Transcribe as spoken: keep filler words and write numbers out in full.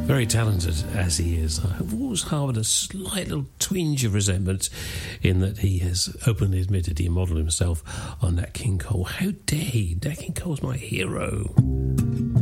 Very talented as he is, I've always harboured a slight little twinge of resentment in that he has openly admitted he modelled himself on Nat King Cole. How dare he? Nat King Cole's my hero.